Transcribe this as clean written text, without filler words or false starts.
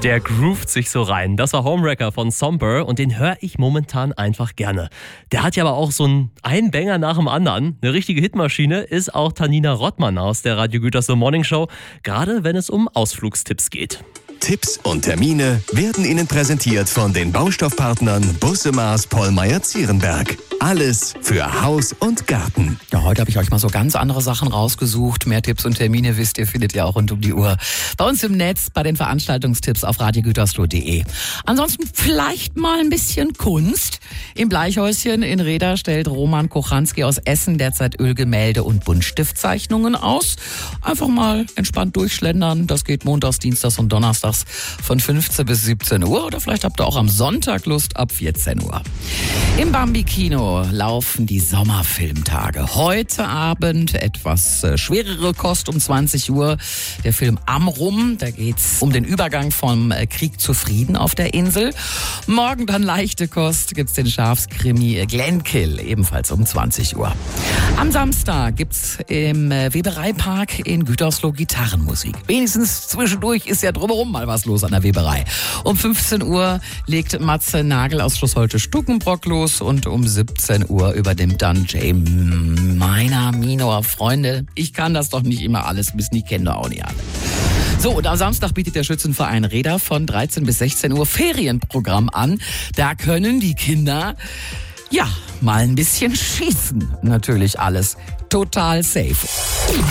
Der groovt sich so rein. Das war Homewrecker von Somber und den höre ich momentan einfach gerne. Der hat ja aber auch so einen Banger nach dem anderen. Eine richtige Hitmaschine ist auch Tanina Rottmann aus der Radio Gütersloh Morning Show, gerade wenn es um Ausflugstipps geht. Tipps und Termine werden Ihnen präsentiert von den Baustoffpartnern Busse Maas Pollmeyer-Zierenberg. Alles für Haus und Garten. Ja, heute habe ich euch mal so ganz andere Sachen rausgesucht. Mehr Tipps und Termine, wisst ihr, findet ihr auch rund um die Uhr bei uns im Netz, bei den Veranstaltungstipps auf radiogütersloh.de. Ansonsten vielleicht mal ein bisschen Kunst. Im Bleichhäuschen in Reda stellt Roman Kochanski aus Essen derzeit Ölgemälde und Buntstiftzeichnungen aus. Einfach mal entspannt durchschlendern. Das geht montags, dienstags und donnerstags von 15 bis 17 Uhr. Oder vielleicht habt ihr auch am Sonntag Lust ab 14 Uhr. Im Bambi-Kino laufen die Sommerfilmtage. Heute Abend etwas schwerere Kost um 20 Uhr. Der Film Amrum, da geht's um den Übergang vom Krieg zu Frieden auf der Insel. Morgen dann leichte Kost, gibt's den Schafskrimi Glenkill, ebenfalls um 20 Uhr. Am Samstag gibt's im Webereipark in Gütersloh Gitarrenmusik. Wenigstens zwischendurch ist ja drumherum mal was los an der Weberei. Um 15 Uhr legt Matze Nagel aus Schloss Holte-Stukenbrock los und um 17 Uhr übernimmt dann Jay Minor. Freunde, ich kann das doch nicht immer alles wissen, ich kenne doch auch nicht alle. So, und am Samstag bietet der Schützenverein Reda von 13 bis 16 Uhr Ferienprogramm an. Da können die Kinder, ja, mal ein bisschen schießen. Natürlich alles total safe.